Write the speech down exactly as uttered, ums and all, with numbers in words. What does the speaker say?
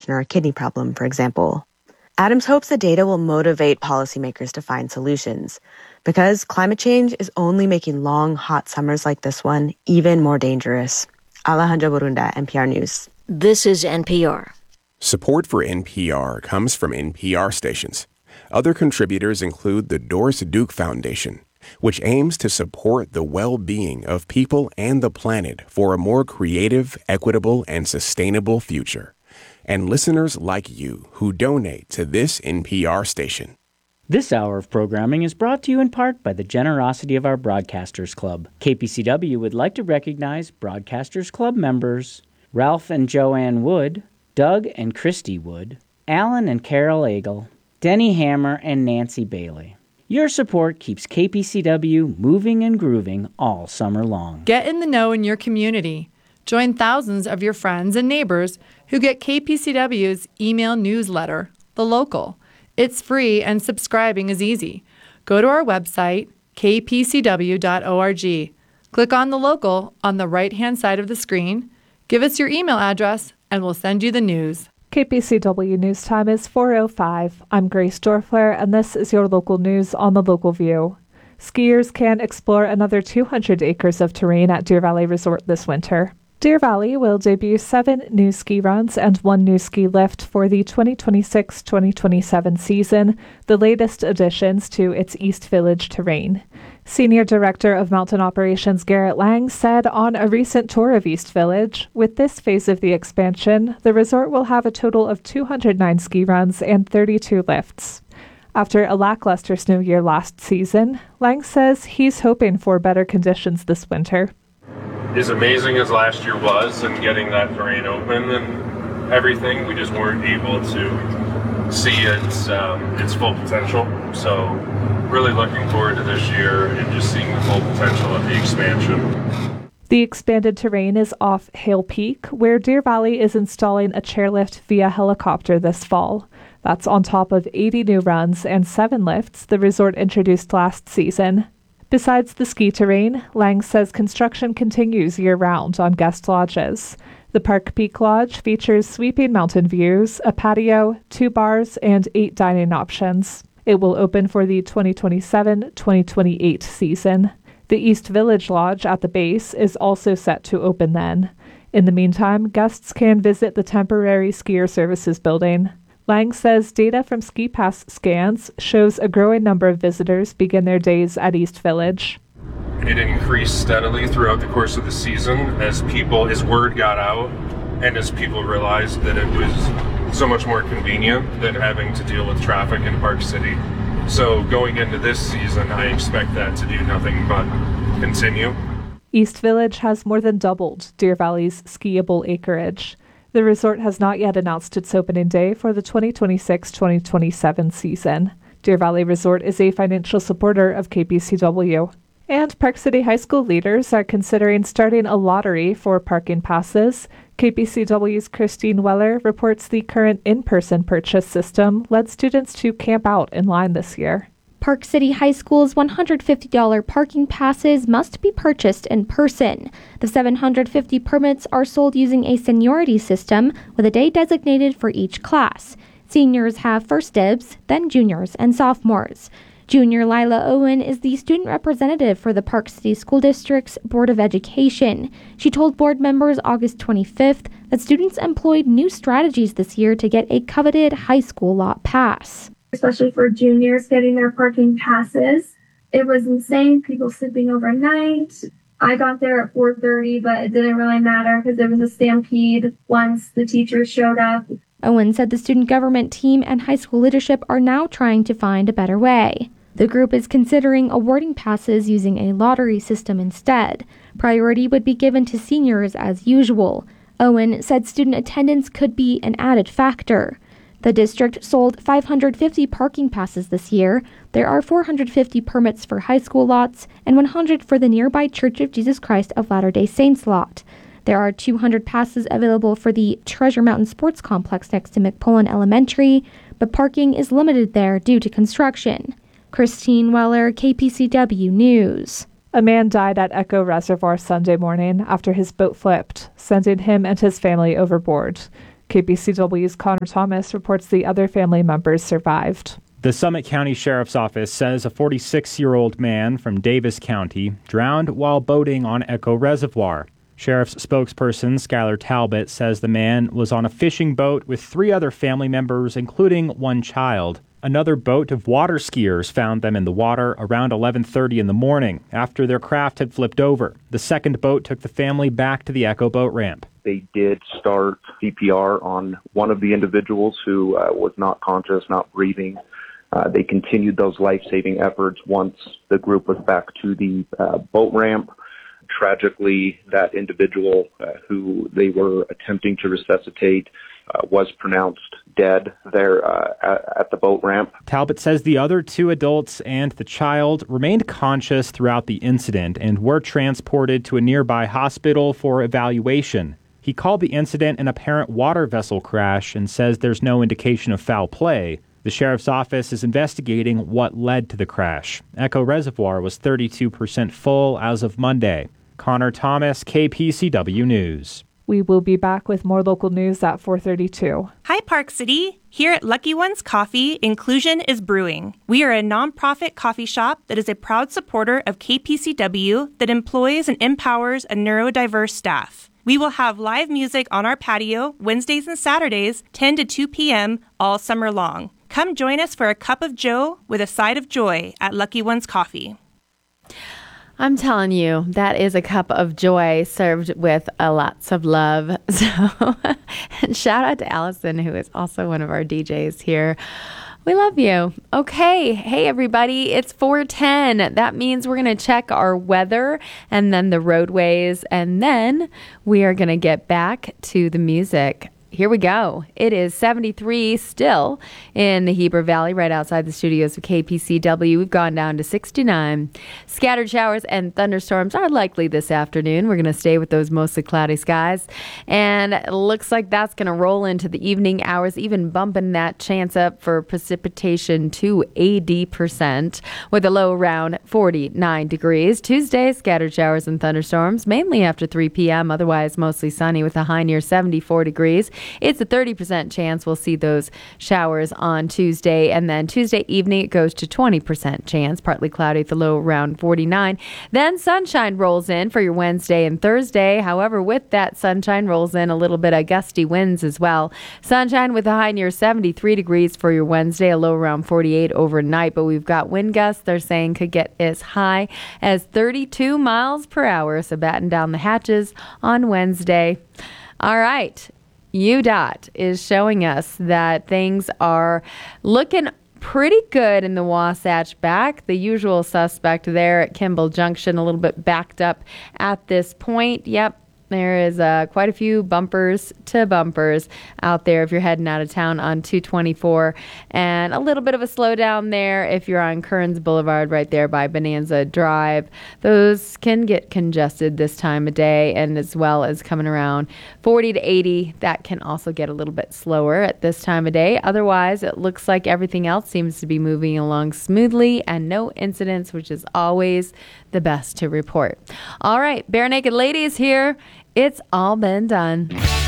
condition or a kidney problem, for example. Adams hopes the data will motivate policymakers to find solutions, because climate change is only making long, hot summers like this one even more dangerous. Alejandra Borunda, N P R News. This is N P R. Support for N P R comes from N P R stations. Other contributors include the Doris Duke Foundation, which aims to support the well-being of people and the planet for a more creative, equitable, and sustainable future. And listeners like you who donate to this N P R station. This hour of programming is brought to you in part by the generosity of our Broadcasters Club. K P C W would like to recognize Broadcasters Club members Ralph and Joanne Wood, Doug and Christy Wood, Alan and Carol Agel, Denny Hammer and Nancy Bailey. Your support keeps K P C W moving and grooving all summer long. Get in the know in your community. Join thousands of your friends and neighbors who get K P C W's email newsletter, The Local. It's free and subscribing is easy. Go to our website, k p c w dot org. Click on The Local on the right-hand side of the screen. Give us your email address, and we'll send you the news. K P C W News Time is four oh five. I'm Grace Dorfler, and this is your local news on The Local View. Skiers can explore another two hundred acres of terrain at Deer Valley Resort this winter. Deer Valley will debut seven new ski runs and one new ski lift for the twenty twenty-six twenty twenty-seven season, the latest additions to its East Village terrain. Senior Director of Mountain Operations Garrett Lang said on a recent tour of East Village, with this phase of the expansion, the resort will have a total of two hundred nine ski runs and thirty-two lifts. After a lackluster snow year last season, Lang says he's hoping for better conditions this winter. As amazing as last year was and getting that terrain open and everything, we just weren't able to see its um, its full potential. So really looking forward to this year and just seeing the full potential of the expansion. The expanded terrain is off Hale Peak, where Deer Valley is installing a chairlift via helicopter this fall. That's on top of eighty new runs and seven lifts the resort introduced last season. Besides the ski terrain, Lang says construction continues year-round on guest lodges. The Park Peak Lodge features sweeping mountain views, a patio, two bars, and eight dining options. It will open for the twenty twenty-seven twenty twenty-eight season. The East Village Lodge at the base is also set to open then. In the meantime, guests can visit the temporary skier services building. Lang says data from Ski Pass scans shows a growing number of visitors begin their days at East Village. It increased steadily throughout the course of the season as people, as word got out, and as people realized that it was so much more convenient than having to deal with traffic in Park City. So going into this season, I expect that to do nothing but continue. East Village has more than doubled Deer Valley's skiable acreage. The resort has not yet announced its opening day for the twenty twenty-six twenty twenty-seven season. Deer Valley Resort is a financial supporter of K P C W. And Park City High School leaders are considering starting a lottery for parking passes. K P C W's Christine Weller reports the current in-person purchase system led students to camp out in line this year. Park City High School's one hundred fifty dollars parking passes must be purchased in person. The seven hundred fifty permits are sold using a seniority system with a day designated for each class. Seniors have first dibs, then juniors and sophomores. Junior Lila Owen is the student representative for the Park City School District's Board of Education. She told board members August twenty-fifth that students employed new strategies this year to get a coveted high school lot pass. Especially for juniors getting their parking passes. It was insane, people sleeping overnight. I got there at four thirty, but it didn't really matter because there was a stampede once the teachers showed up. Owen said the student government team and high school leadership are now trying to find a better way. The group is considering awarding passes using a lottery system instead. Priority would be given to seniors as usual. Owen said student attendance could be an added factor. The district sold five hundred fifty parking passes this year. There are four hundred fifty permits for high school lots and one hundred for the nearby Church of Jesus Christ of Latter-day Saints lot. There are two hundred passes available for the Treasure Mountain Sports Complex next to McPullen Elementary, but parking is limited there due to construction. Christine Weller, K P C W News. A man died at Echo Reservoir Sunday morning after his boat flipped, sending him and his family overboard. K P C W's Connor Thomas reports the other family members survived. The Summit County Sheriff's Office says a forty-six-year-old man from Davis County drowned while boating on Echo Reservoir. Sheriff's spokesperson Skylar Talbot says the man was on a fishing boat with three other family members, including one child. Another boat of water skiers found them in the water around eleven thirty in the morning after their craft had flipped over. The second boat took the family back to the Echo boat ramp. They did start C P R on one of the individuals who uh, was not conscious, not breathing. Uh, they continued those life-saving efforts once the group was back to the uh, boat ramp. Tragically, that individual uh, who they were attempting to resuscitate uh, was pronounced dead there uh, at, at the boat ramp. Talbot says the other two adults and the child remained conscious throughout the incident and were transported to a nearby hospital for evaluation. He called the incident an apparent water vessel crash and says there's no indication of foul play. The sheriff's office is investigating what led to the crash. Echo Reservoir was thirty-two percent full as of Monday. Connor Thomas, K P C W News. We will be back with more local news at four thirty-two. Hi, Park City. Here at Lucky Ones Coffee, inclusion is brewing. We are a nonprofit coffee shop that is a proud supporter of K P C W that employs and empowers a neurodiverse staff. We will have live music on our patio Wednesdays and Saturdays, ten to two p.m. all summer long. Come join us for a cup of joe with a side of joy at Lucky Ones Coffee. I'm telling you, that is a cup of joy served with uh, lots of love. So, and shout out to Allison, who is also one of our D Js here. We love you. Okay. Hey, everybody. It's four ten. That means we're going to check our weather and then the roadways, and then we are going to get back to the music. Here we go. It is seventy-three still in the Heber Valley, right outside the studios of K P C W. We've gone down to sixty-nine. Scattered showers and thunderstorms are likely this afternoon. We're going to stay with those mostly cloudy skies. And it looks like that's going to roll into the evening hours, even bumping that chance up for precipitation to eighty percent with a low around forty-nine degrees. Tuesday, scattered showers and thunderstorms, mainly after three p.m., otherwise mostly sunny with a high near seventy-four degrees. It's a thirty percent chance we'll see those showers on Tuesday. And then Tuesday evening, it goes to twenty percent chance, partly cloudy at the low around forty-nine. Then sunshine rolls in for your Wednesday and Thursday. However, with that sunshine rolls in a little bit of gusty winds as well. Sunshine with a high near seventy-three degrees for your Wednesday, a low around forty-eight overnight. But we've got wind gusts they're saying could get as high as thirty-two miles per hour. So batten down the hatches on Wednesday. All right. U DOT is showing us that things are looking pretty good in the Wasatch back. The usual suspect there at Kimball Junction, a little bit backed up at this point. Yep. There is uh, quite a few bumpers to bumpers out there if you're heading out of town on two twenty-four. And a little bit of a slowdown there if you're on Kearns Boulevard right there by Bonanza Drive. Those can get congested this time of day, and as well as coming around forty to eighty, that can also get a little bit slower at this time of day. Otherwise, it looks like everything else seems to be moving along smoothly and no incidents, which is always the best to report. All right, Bare Naked Ladies here. It's all been done.